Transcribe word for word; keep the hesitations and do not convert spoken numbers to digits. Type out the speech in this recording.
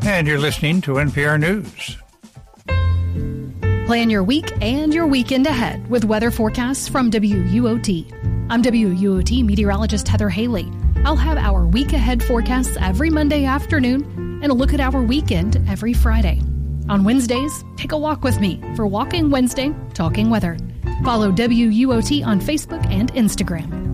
And you're listening to N P R News. Plan your week and your weekend ahead with weather forecasts from W U O T. I'm W U O T meteorologist Heather Haley. I'll have our week ahead forecasts every Monday afternoon and a look at our weekend every Friday. On Wednesdays, take a walk with me for Walking Wednesday, Talking Weather. Follow W U O T on Facebook and Instagram.